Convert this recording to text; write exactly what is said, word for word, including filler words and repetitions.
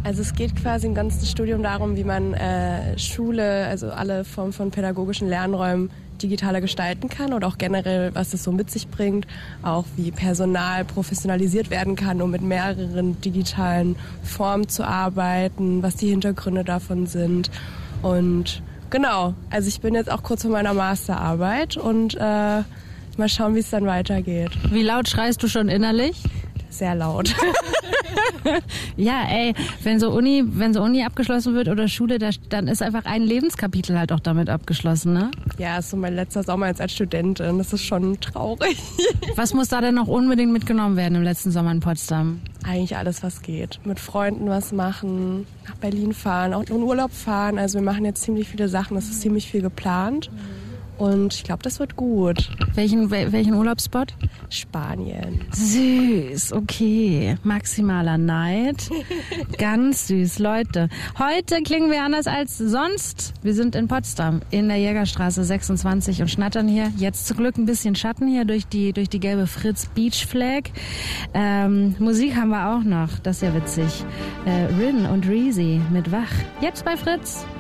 Also es geht quasi im ganzen Studium darum, wie man äh, Schule, also alle Formen von pädagogischen Lernräumen digitaler gestalten kann und auch generell, was das so mit sich bringt, auch wie Personal professionalisiert werden kann, um mit mehreren digitalen Formen zu arbeiten, was die Hintergründe davon sind. Und genau, also ich bin jetzt auch kurz vor meiner Masterarbeit und äh, mal schauen, wie es dann weitergeht. Wie laut schreist du schon innerlich? Sehr laut. Ja, ey, wenn so Uni, wenn so Uni abgeschlossen wird oder Schule, da, dann ist einfach ein Lebenskapitel halt auch damit abgeschlossen, ne? Ja, ist so mein letzter Sommer jetzt als Studentin. Das ist schon traurig. Was muss da denn noch unbedingt mitgenommen werden im letzten Sommer in Potsdam? Eigentlich alles, was geht. Mit Freunden was machen, nach Berlin fahren, auch in Urlaub fahren. Also wir machen jetzt ziemlich viele Sachen, es ist ziemlich viel geplant. Und ich glaube, das wird gut. Welchen, welchen Urlaubsspot? Spanien. Süß, okay. Maximaler Neid. Ganz süß, Leute. Heute klingen wir anders als sonst. Wir sind in Potsdam, in der Jägerstraße sechsundzwanzig und schnattern hier. Jetzt zum Glück ein bisschen Schatten hier durch die, durch die gelbe Fritz Beach Flag. Ähm, Musik haben wir auch noch. Das ist ja witzig. Äh, Rin und Reezy mit Wach. Jetzt bei Fritz.